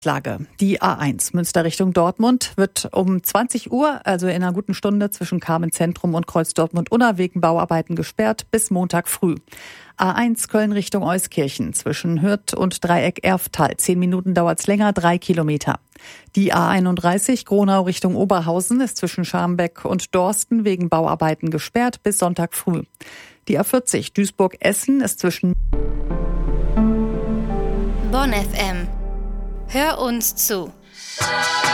Lage. Die A1 Münster Richtung Dortmund wird um 20 Uhr, also in einer guten Stunde, zwischen Carmen-Zentrum und Kreuz Dortmund-Unna wegen Bauarbeiten gesperrt bis Montag früh. A1 Köln Richtung Euskirchen zwischen Hürth und Dreieck Erftal. 10 Minuten dauert's länger, 3 Kilometer. Die A31 Gronau Richtung Oberhausen ist zwischen Scharmbeck und Dorsten wegen Bauarbeiten gesperrt bis Sonntag früh. Die A40 Duisburg-Essen ist zwischen Bonn FM. Hör uns zu.